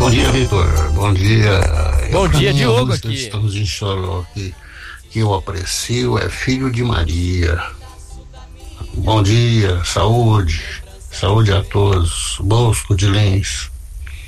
Bom dia, Vitor. Bom dia. Bom dia, Diogo aqui. Estamos em Choró aqui. Que eu aprecio é Filho de Maria. Bom dia, saúde a todos. Bosco de Lins.